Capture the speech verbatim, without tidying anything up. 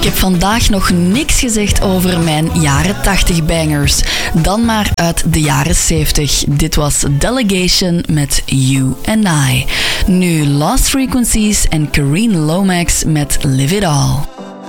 Ik heb vandaag nog niks gezegd over mijn jaren tachtig bangers. Dan maar uit de jaren zeventig. Dit was Delegation met You and I. Nu Lost Frequencies en Kareen Lomax met Live It All.